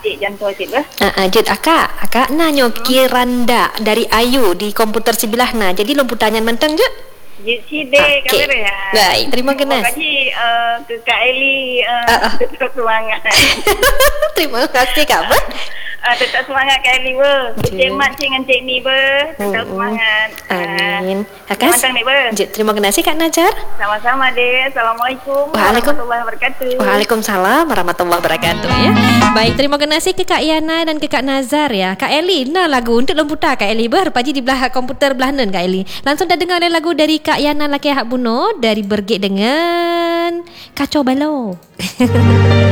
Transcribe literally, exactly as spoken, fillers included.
cik jantung cik ber. Ah, uh, Jid akak, akak nanya hmm. kiranda dari Ayu di komputer sebelah na. Jadi lompu tanya mentang je. Jid sidek okay. kamera. Baik, terima kasih. Terima kasih uh, ke Kak Eli uh, uh, uh. tetap semangat. Terima kasih Kak Ber. Uh, tetap semangat Kak Eli ber. Cik Mat cik dengan Cik Ni ber. Tetap uh, semangat. Amin. Uh, Mantang ni ber. Terima kasih Kak Najar. Sama-sama deh. Assalamualaikum warahmatullahi wabarakatuh. Waalaikumsalam warahmatullahi wabarakatuh ya. Baik, terima kasih ke Kak Yana dan ke Kak Nazar ya. Kak Eli, nah lagu untuk lemputar Kak Eli ber. Paji di belah komputer belah nan Kak Eli. Langsung dah dengar lagu dari Kak Yana Laki Hak Buno dari Bergek dengan Kacau Balau.